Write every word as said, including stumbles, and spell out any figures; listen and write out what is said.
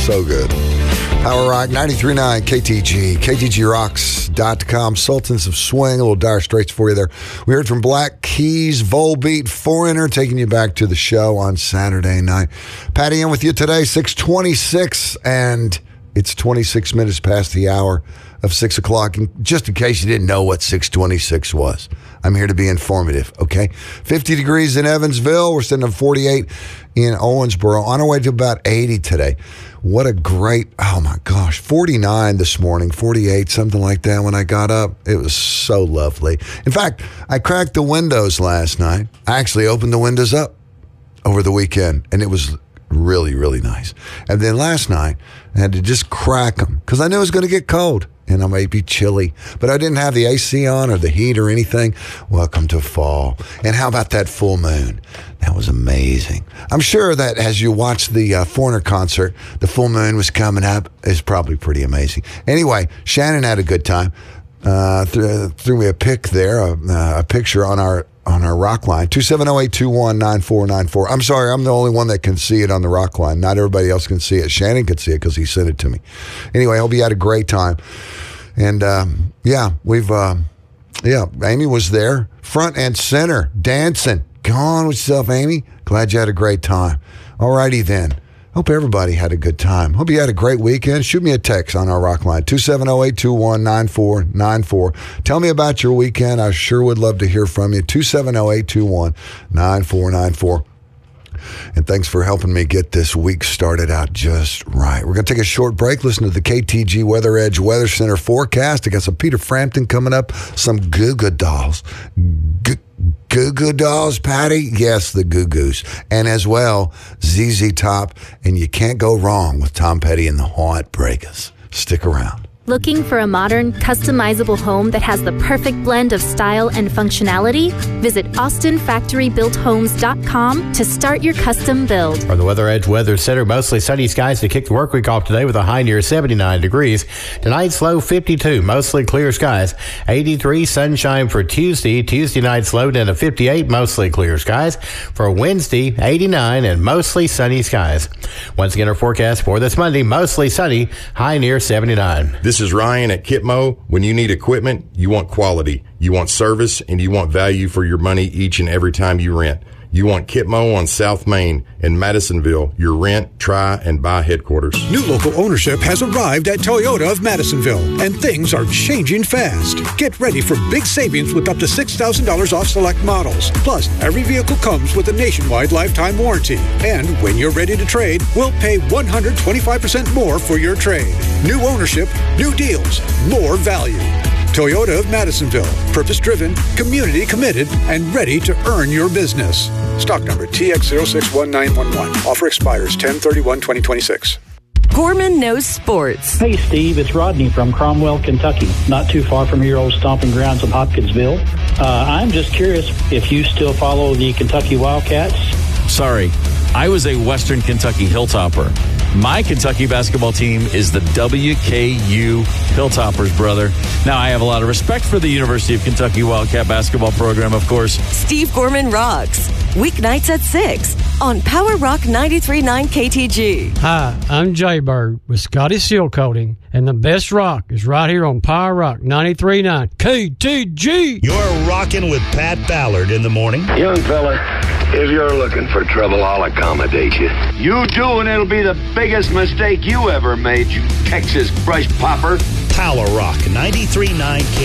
So good. Power Rock ninety-three point nine K T G, K T G rocks dot com, Sultans of Swing, a little Dire Straits for you there. We heard from Black Keys, Volbeat, Foreigner, taking you back to the show on Saturday night. Patty in with you today, six twenty-six, and it's twenty-six minutes past the hour of six o'clock. And just in case you didn't know what six twenty-six was, I'm here to be informative, okay? fifty degrees in Evansville. We're sitting at forty-eight in Owensboro. On our way to about eighty today. What a great, oh my gosh, forty-nine this morning, forty-eight, something like that when I got up. It was so lovely. In fact, I cracked the windows last night. I actually opened the windows up over the weekend, and it was really, really nice. And then last night, I had to just crack them because I knew it was going to get cold and I might be chilly, but I didn't have the A C on or the heat or anything. Welcome to fall. And how about that full moon? That was amazing. I'm sure that as you watch the uh, Foreigner concert, the full moon was coming up. It's probably pretty amazing. Anyway, Shannon had a good time. Uh, threw, threw me a pic there, a, uh, a picture on our on our rock line, two seven zero, eight two one, nine four nine four. I'm sorry, I'm the only one that can see it on the rock line. Not everybody else can see it. Shannon could see it because he sent it to me. Anyway, I hope you had a great time. And, um, yeah, we've, uh, yeah, Amy was there, front and center, dancing. Go on with yourself, Amy. Glad you had a great time. All righty then. Hope everybody had a good time. Hope you had a great weekend. Shoot me a text on our rock line, two seven zero, eight two one, nine four nine four. Tell me about your weekend. I sure would love to hear from you, two seven zero, eight two one, nine four nine four. And thanks for helping me get this week started out just right. We're going to take a short break, listen to the K T G Weather Edge Weather Center forecast. I got some Peter Frampton coming up, some Goo Goo Dolls. G- Goo Goo Dolls, Patty? Yes, the Goo Goos. And as well, Z Z Top. And you can't go wrong with Tom Petty and the Heartbreakers. Stick around. Looking for a modern, customizable home that has the perfect blend of style and functionality? Visit Austin Factory Built Homes dot com to start your custom build. From the Weather Edge Weather Center, mostly sunny skies to kick the work week off today with a high near seventy-nine degrees. Tonight's low fifty-two, mostly clear skies. eighty-three, sunshine for Tuesday. Tuesday night's low down to fifty-eight, mostly clear skies. For Wednesday, eighty-nine and mostly sunny skies. Once again, our forecast for this Monday, mostly sunny, high near seventy-nine. This is Ryan at Kitmo. When you need equipment, you want quality, you want service, and you want value for your money each and every time you rent. You want Kitmo on South Main in Madisonville, your rent, try, and buy headquarters. New local ownership has arrived at Toyota of Madisonville, and things are changing fast. Get ready for big savings with up to six thousand dollars off select models. Plus, every vehicle comes with a nationwide lifetime warranty. And when you're ready to trade, we'll pay one hundred twenty-five percent more for your trade. New ownership, new deals, more value. Toyota of Madisonville, purpose-driven, community-committed, and ready to earn your business. Stock number T X zero six one nine one one. Offer expires ten thirty-one twenty twenty-six. Gorman knows sports. Hey, Steve, it's Rodney from Cromwell, Kentucky, not too far from your old stomping grounds of Hopkinsville. Uh, I'm just curious if you still follow the Kentucky Wildcats. Sorry, I was a Western Kentucky Hilltopper. My Kentucky basketball team is the W K U Hilltoppers, brother. Now, I have a lot of respect for the University of Kentucky Wildcat basketball program, of course. Steve Gorman rocks. Weeknights at six on Power Rock ninety-three point nine K T G. Hi, I'm Jay Bird with Scotty Seal Coating, and the best rock is right here on Power Rock ninety-three point nine K T G. You're rocking with Pat Ballard in the morning. Young fella, if you're looking for trouble, I'll accommodate you. You do, and it'll be the biggest mistake you ever made, you Texas brush popper. Power Rock ninety-three point nine K T G.